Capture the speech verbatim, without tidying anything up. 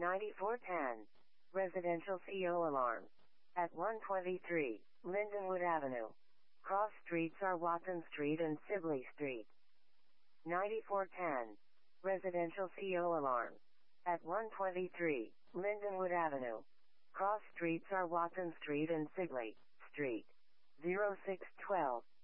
ninety-four ten. Residential C O alarm. At one twenty-three, Lindenwood Avenue. Cross streets are Watson Street and Sibley Street. ninety-four ten. Residential C O alarm. At one twenty-three, Lindenwood Avenue. Cross streets are Watson Street and Sibley Street. zero six twelve.